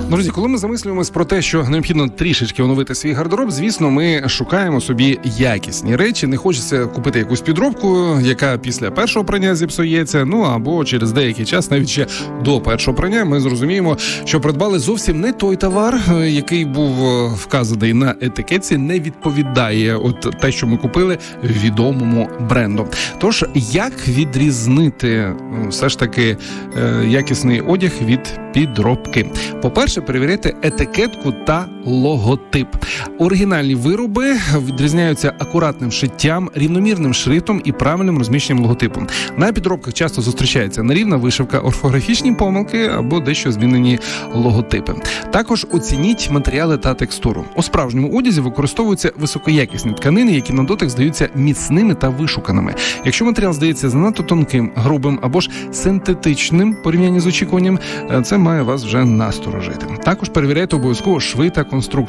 Друзі, коли ми замислюємось про те, що необхідно трішечки оновити свій гардероб, звісно, ми шукаємо собі якісні речі. Не хочеться купити якусь підробку, яка після першого прання зіпсується, або через деякий час, навіть ще до першого прання, ми зрозуміємо, що придбали зовсім не той товар, який був вказаний на етикетці, не відповідає те, що ми купили відомому бренду. Тож, як відрізнити все ж таки якісний одяг від підробки? По-перше, перевіряйте етикетку та логотип. Оригінальні вироби відрізняються акуратним шиттям, рівномірним шрифтом і правильним розміщенням логотипу. На підробках часто зустрічається нерівна вишивка, орфографічні помилки або дещо змінені логотипи. Також оцініть матеріали та текстуру. У справжньому одязі використовуються високоякісні тканини, які на дотик здаються міцними та вишуканими. Якщо матеріал здається занадто тонким, грубим або ж синтетичним в порівнянні з очікуванням, це має вас вже насторожити. Також перевіряйте обов'язково шви та конструкцію.